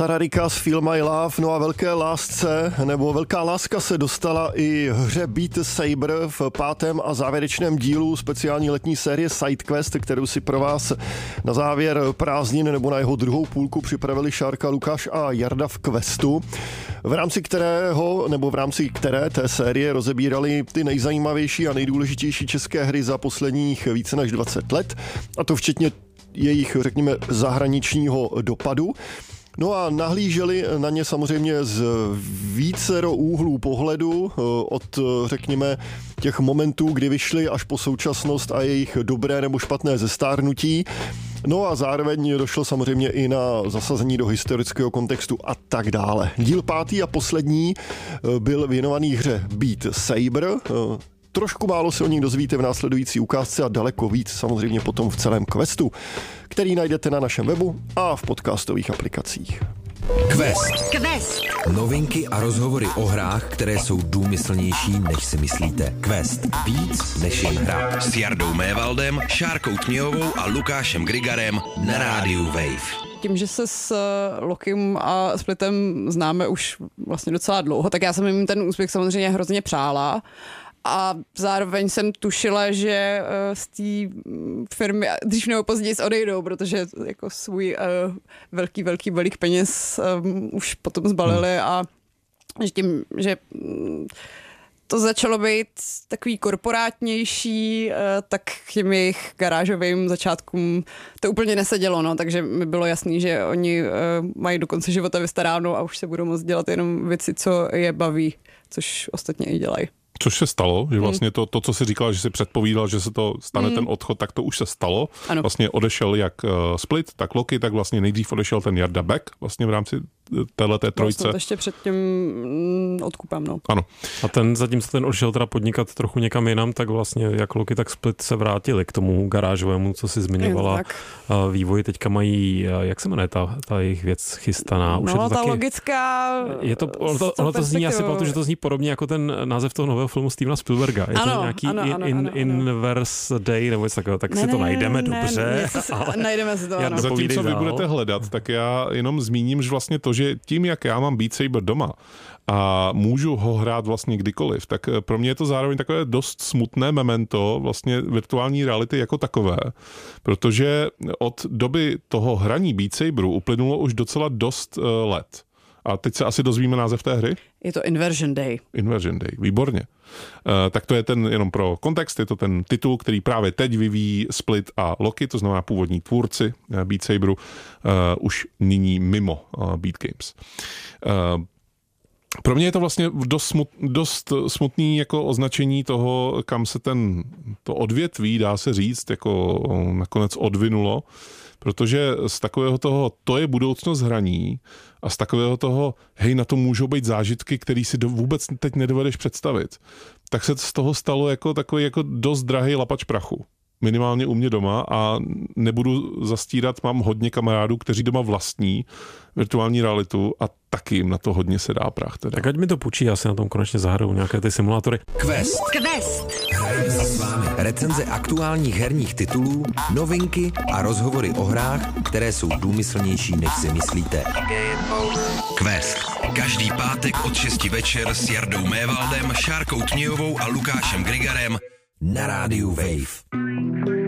Sararikas Feel My Love, no a velké lásce, nebo velká láska se dostala i hře Beat Saber v 5. a závěrečném dílu speciální letní série SideQuest, kterou si pro vás na závěr prázdnin nebo na jeho druhou půlku připravili Šárka, Lukáš a Jarda v Questu, v rámci které té série rozebírali ty nejzajímavější a nejdůležitější české hry za posledních více než 20 let, a to včetně jejich, řekněme, zahraničního dopadu. No a nahlíželi na ně samozřejmě z vícero úhlů pohledu, od, řekněme, těch momentů, kdy vyšly, až po současnost a jejich dobré nebo špatné zestárnutí. No a zároveň došlo samozřejmě i na zasazení do historického kontextu a tak dále. Díl 5. a poslední byl věnovaný hře Beat Saber. Trošku málo se o nich dozvíte v následující ukázce a daleko víc samozřejmě potom v celém questu, který najdete na našem webu a v podcastových aplikacích. Quest. Novinky a rozhovory o hrách, které jsou důmyslnější, než si myslíte. Quest. Víc než jen hra. S Jardou Mévaldem, Šárkou Tměhovou a Lukášem Grigarem na rádiu Wave. Tím, že se s Lokim a Splitem známe už vlastně docela dlouho, tak já jsem jim ten úspěch samozřejmě hrozně přála. A zároveň jsem tušila, že z té firmy dřív nebo později odejdou, protože jako svůj velký balík peněz už potom zbalili a že to začalo být takový korporátnější, tak k těm jejich garážovým začátkům to úplně nesedělo, no, takže mi bylo jasný, že oni mají do konce života vystaráno a už se budou moct dělat jenom věci, co je baví, což ostatně i dělají. Což se stalo, že vlastně to, co si říkala, že si předpovídal, že se to stane ten odchod, tak to už se stalo. Ano. Vlastně odešel jak Split, tak Loki, tak vlastně nejdřív odešel ten Jarda Beck vlastně v rámci téhleté trojce. Vlastně ještě před tím odkupem, no. Ano. A zatímco ten odešel teda podnikat trochu někam jinam, tak vlastně jak Loki, tak Split se vrátili k tomu garážovému, co si zmiňovala. Vývoj teďka mají, jak se jmenuje ta jejich věc chystaná? Už no, je to ta taky, logická... Ono to zní, já si pamatuju, že to zní podobně jako ten název toho nového filmu Stevena Spielberga. Je to nějaký Inverse Day nebo něco takového, tak si to najdeme dobře. Najdeme si to, ano. Zatímco vy budete hledat, tak já jenom zmíním, že vlastně to, že tím, jak já mám Beat Saber doma a můžu ho hrát vlastně kdykoliv, tak pro mě je to zároveň takové dost smutné memento vlastně virtuální reality jako takové, protože od doby toho hraní Beat Saberu uplynulo už docela dost let. A teď se asi dozvíme název té hry? Je to Inversion Day. Inversion Day, výborně. Tak to je ten, jenom pro kontext, je to ten titul, který právě teď vyvíjí Split a Loki, to znamená původní tvůrci Beat Saberu, už nyní mimo Beat Games. Pro mě je to vlastně dost smutný jako označení toho, kam se to odvětví, dá se říct, jako nakonec odvinulo, protože z takového toho, to je budoucnost hraní, a z takového toho, hej, na to můžou být zážitky, který si vůbec teď nedovedeš představit, tak se z toho stalo jako takový jako dost drahý lapač prachu. Minimálně u mě doma, a nebudu zastírat, mám hodně kamarádů, kteří doma vlastní virtuální realitu a taky jim na to hodně se dá prach. Teda. Tak ať mi to půjčí, já si na tom konečně zahraju nějaké ty simulátory. Quest. Hrajeme si s vámi recenze aktuálních herních titulů, novinky a rozhovory o hrách, které jsou důmyslnější, než si myslíte. Quest. Každý pátek od 6 večer s Jardou Mévaldem, Šárkou Tměhovou a Lukášem Grigarem na rádiu Wave.